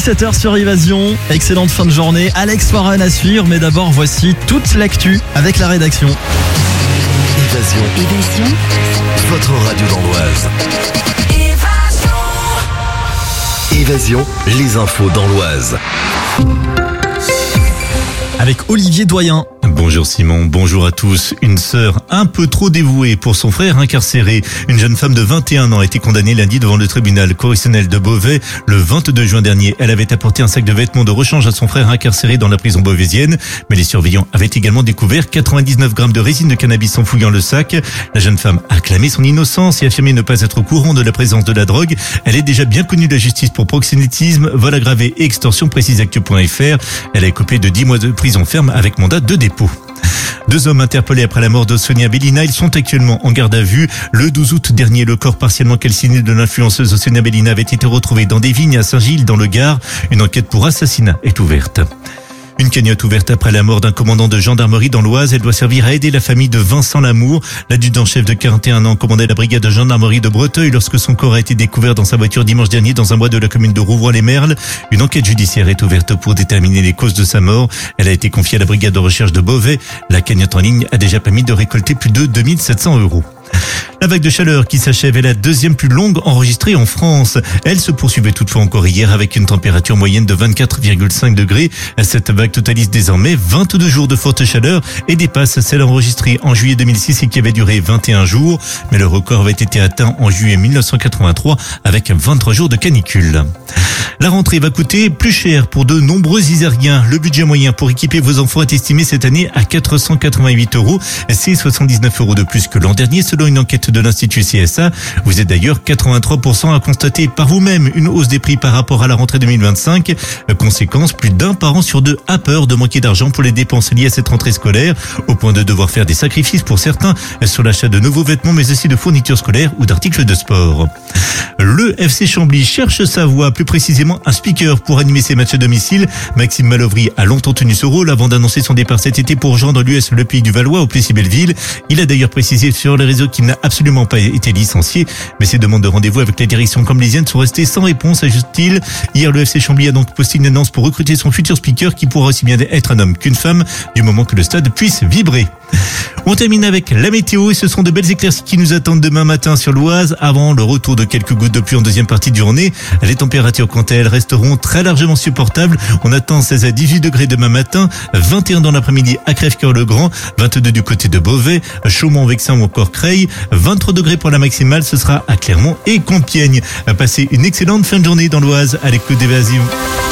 17h sur Évasion. Excellente fin de journée. Alex Warren à suivre, mais d'abord voici toute l'actu avec la rédaction. Évasion. Votre radio dans l'Oise. Évasion, les infos dans l'Oise. Avec Olivier Doyen. Bonjour Simon, bonjour à tous. Une sœur un peu trop dévouée pour son frère incarcéré. Une jeune femme de 21 ans a été condamnée lundi devant le tribunal correctionnel de Beauvais. Le 22 juin dernier, elle avait apporté un sac de vêtements de rechange à son frère incarcéré dans la prison beauvaisienne. Mais les surveillants avaient également découvert 99 grammes de résine de cannabis en fouillant le sac. La jeune femme a clamé son innocence et affirmé ne pas être au courant de la présence de la drogue. Elle est déjà bien connue de la justice pour proxénétisme, vol aggravé et extorsion, précise Actu.fr. Elle a écopé de 10 mois de prison ferme avec mandat de dépôt. 2 hommes interpellés après la mort de Sonia Bellina, ils sont actuellement en garde à vue. Le 12 août dernier, le corps partiellement calciné de l'influenceuse Sonia Bellina avait été retrouvé dans des vignes à Saint-Gilles, dans le Gard. Une enquête pour assassinat est ouverte. Une cagnotte ouverte après la mort d'un commandant de gendarmerie dans l'Oise. Elle doit servir à aider la famille de Vincent Lamour. L'adjudant-chef de 41 ans commandait la brigade de gendarmerie de Breteuil lorsque son corps a été découvert dans sa voiture dimanche dernier dans un bois de la commune de Rouvroy-les-Merles. Une enquête judiciaire est ouverte pour déterminer les causes de sa mort. Elle a été confiée à la brigade de recherche de Beauvais. La cagnotte en ligne a déjà permis de récolter plus de 2700 €. La vague de chaleur qui s'achève est la deuxième plus longue enregistrée en France. Elle se poursuivait toutefois encore hier avec une température moyenne de 24,5 degrés. Cette vague totalise désormais 22 jours de forte chaleur et dépasse celle enregistrée en juillet 2006 et qui avait duré 21 jours. Mais le record avait été atteint en juillet 1983 avec 23 jours de canicule. La rentrée va coûter plus cher pour de nombreux Isériens. Le budget moyen pour équiper vos enfants est estimé cette année à 488 €. C'est 79 € de plus que l'an dernier selon une enquête de l'Institut CSA. Vous êtes d'ailleurs 83% à constater par vous-même une hausse des prix par rapport à la rentrée 2025. Conséquence, plus d'un parent sur deux a peur de manquer d'argent pour les dépenses liées à cette rentrée scolaire, au point de devoir faire des sacrifices pour certains sur l'achat de nouveaux vêtements mais aussi de fournitures scolaires ou d'articles de sport. Le FC Chambly cherche sa voix, plus précisément un speaker pour animer ses matchs à domicile. Maxime Malovry a longtemps tenu ce rôle avant d'annoncer son départ cet été pour rejoindre l'US Le Pays du Valois au Plessis-Belleville. Il a d'ailleurs précisé sur les réseaux qu'il n'a absolument pas été licencié, mais ses demandes de rendez-vous avec la direction camblisienne sont restées sans réponse, ajoute-t-il. Hier, le FC Chambly a donc posté une annonce pour recruter son futur speaker qui pourra aussi bien être un homme qu'une femme, du moment que le stade puisse vibrer. On termine avec la météo et ce sont de belles éclaircies qui nous attendent demain matin sur l'Oise avant le retour de quelques gouttes de pluie en deuxième partie de journée. Les températures quant à elles resteront très largement supportables. On attend 16 à 18 degrés demain matin, 21 dans l'après-midi à Crèvecoeur-le-Grand, 22 du côté de Beauvais, Chaumont-Vexin ou encore Creil, 23 degrés pour la maximale, ce sera à Clermont et Compiègne. Passez une excellente fin de journée dans l'Oise à l'écoute d'Évasion.